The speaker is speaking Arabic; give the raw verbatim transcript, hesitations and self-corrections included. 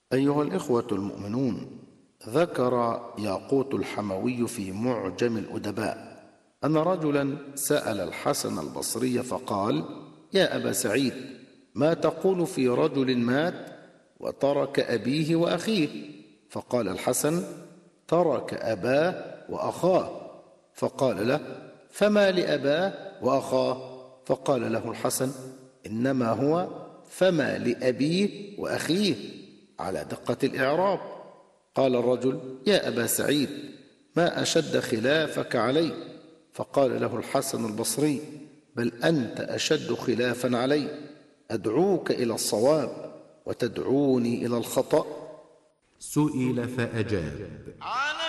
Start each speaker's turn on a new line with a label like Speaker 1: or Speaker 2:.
Speaker 1: أيها الإخوة المؤمنون، ذكر ياقوت الحموي في معجم الأدباء أن رجلا سأل الحسن البصري فقال: يا أبا سعيد، ما تقول في رجل مات وترك أبيه وأخيه؟ فقال الحسن: ترك أباه وأخاه. فقال له: فما لأباه وأخاه؟ فقال له الحسن: إنما هو فما لأبيه وأخيه، على دقة الإعراب. قال الرجل: يا أبا سعيد، ما أشد خلافك علي؟ فقال له الحسن البصري: بل أنت أشد خلافا علي، أدعوك إلى الصواب وتدعوني إلى الخطأ.
Speaker 2: سئل فأجاب: